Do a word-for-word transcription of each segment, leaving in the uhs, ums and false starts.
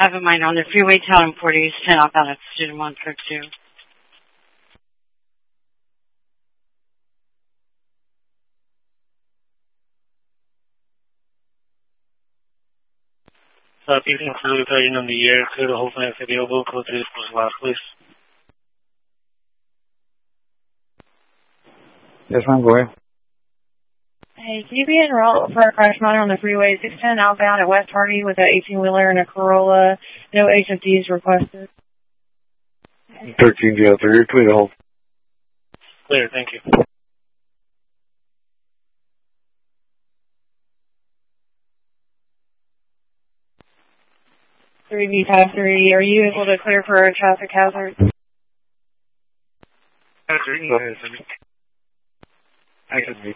Have in mind on the freeway, tell him forty East ten outbound at student one for two. Southeast include cutting on the air, clear the whole plant available, code three plus last, please. Yes, ma'am, go ahead. Hey, can you be en route for a crash monitor on the freeway six ten outbound at West Hardy with an eighteen-wheeler and a Corolla? No H F Ds requested. thirteen jail three, you're clear to hold. Clear, thank you. three V five three, are you able to clear for a traffic hazard? Hazard, go ahead, sir. I can see.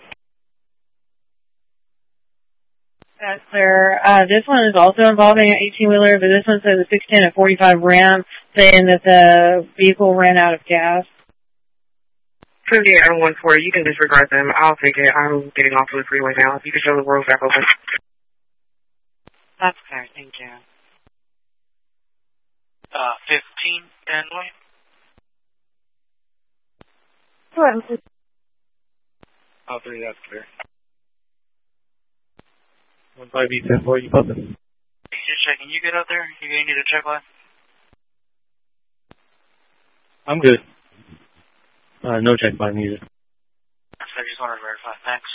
That's clear. Uh, this one is also involving an eighteen-wheeler, but this one says a six ten at forty-five Ram, saying that the vehicle ran out of gas. Trinity at one forty, you can disregard them. I'll take it. I'm getting off of the freeway now. If you can show the road back open. That's clear, thank you. Uh, fifteen, Danway. Go ahead, please. All three, that's clear. One five E ten, boy, you got them. Just checking. You get out there? You gonna need a check line? I'm good. Uh, no check line needed. I just wanted to verify. Thanks.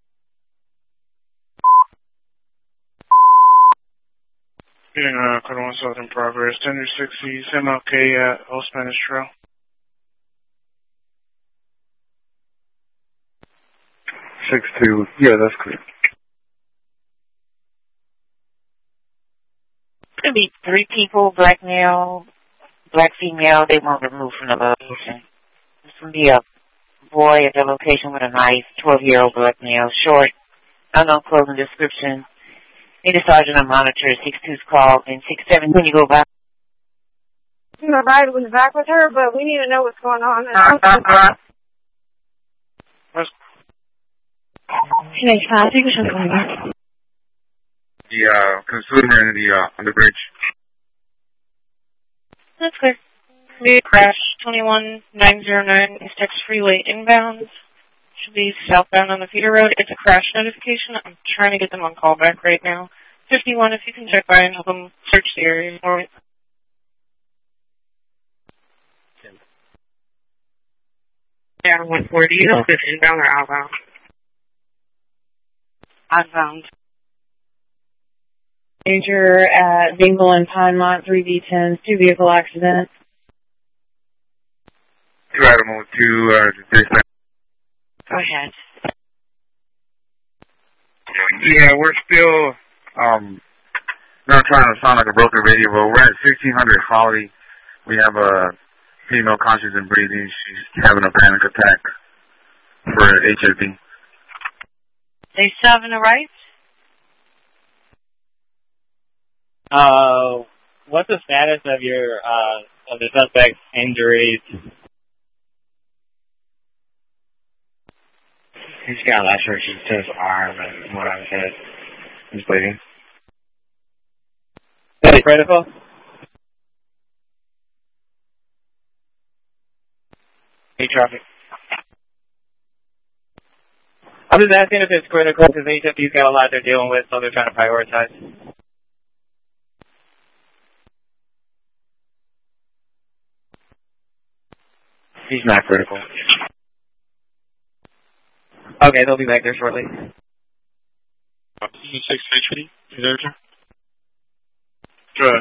Getting uh, Code one South in progress. Tender sixty, M L K at Old Spanish Trail. six two, yeah, that's clear. Could be three people, black male, black female. They weren't removed from the location. This would be a boy at the location with a knife, twelve-year-old black male, short, unknown clothing description. Need a sergeant on monitor, six two's call, and six seven, when you go back. My ride was back with her, but we need to know what's going on. Teenage five, you can show me. The uh, consumer in the, uh, on the bridge. That's clear. Maybe crash twenty-one nine zero nine East Texas Freeway inbound. Should be southbound on the feeder road. It's a crash notification. I'm trying to get them on callback right now. fifty-one, if you can check by and help them search the area for it. Yeah, one forty, you know if it's inbound or outbound? Outbound. Danger at Bingle and Pinemont, three V tens, two vehicle accident. Two animal, two, uh, dispatch. Go ahead. Yeah, we're still, um, not trying to sound like a broken radio, but we're at sixteen hundred Holly. We have a female conscious and breathing. She's having a panic attack for H I V. They still having a right? Uh, what's the status of your, uh, of the suspect's injuries? He's got lacerations to his arm and one on his head. He's bleeding. Is it critical? Hey, traffic. I'm just asking if it's critical because H F D's got a lot they're dealing with, so they're trying to prioritize. He's not critical. Okay, they'll be back there shortly. six H P, is there, sir? Good.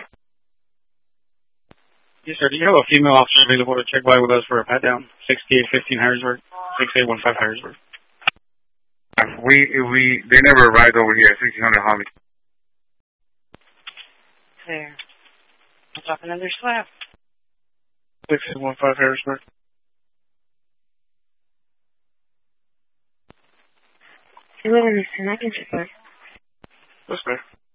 Yes, sir. Do you have a female officer available to check by with us for a pat down? sixty-eight fifteen Harrisburg, six eight one five Harrisburg. We, we, they never arrived over here at sixteen hundred Holly. Clear. I'll drop another slab. six eight one five Harrisburg. You live in Houston, I can check that. That's fair.